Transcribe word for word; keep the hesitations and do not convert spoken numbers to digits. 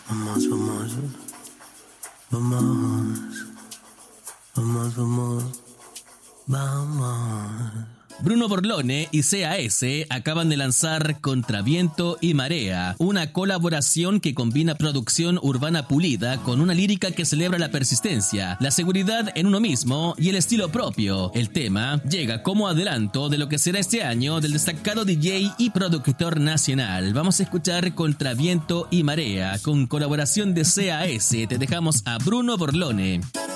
Vamos, vamos, vamos, vamos, vamos, vamos. Bruno Borlone y C A S acaban de lanzar Contra Viento y Marea, una colaboración que combina producción urbana pulida con una lírica que celebra la persistencia, la seguridad en uno mismo y el estilo propio. El tema llega como adelanto de lo que será este año del destacado D J y productor nacional. Vamos a escuchar Contra Viento y Marea con colaboración de C A S. Te dejamos a Bruno Borlone.